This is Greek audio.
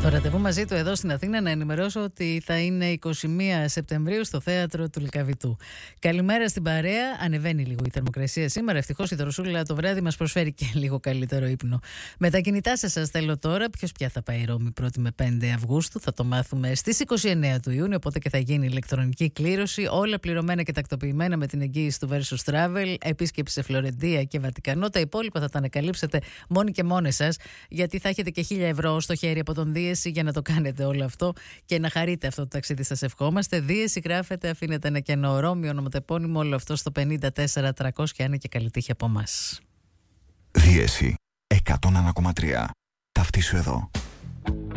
Το ραντεβού μαζί του εδώ στην Αθήνα να ενημερώσω ότι θα είναι 21 Σεπτεμβρίου στο θέατρο του Λυκαβητού. Καλημέρα στην παρέα. Ανεβαίνει λίγο η θερμοκρασία σήμερα. Ευτυχώς η δροσούλα το βράδυ μας προσφέρει και λίγο καλύτερο ύπνο. Με τα κινητά σας θέλω τώρα. Ποιος πια θα πάει Ρώμη 1η με 5 Αυγούστου. Θα το μάθουμε στις 29 του Ιούνιου. Οπότε και θα γίνει ηλεκτρονική κλήρωση. Όλα πληρωμένα και τακτοποιημένα με την εγγύηση του Versus Travel. Επίσκεψη σε Φλωρεντία και Βατικανό. Τα υπόλοιπα θα τα ανακαλύψετε μόνοι και μόνες σας. Γιατί θα έχετε και 1.000 ευρώ στο χέρι από τον Δίεση για να το κάνετε όλο αυτό και να χαρείτε αυτό το ταξίδι. Σας ευχόμαστε. Δίεση γράφετε, αφήνετε ένα κενό. Ρώμη, ονοματεπώνυμο, όλο αυτό στο 54300 και είναι και καλή τύχη από εμάς. Δίεση 101,3. Ταυτίσου εδώ.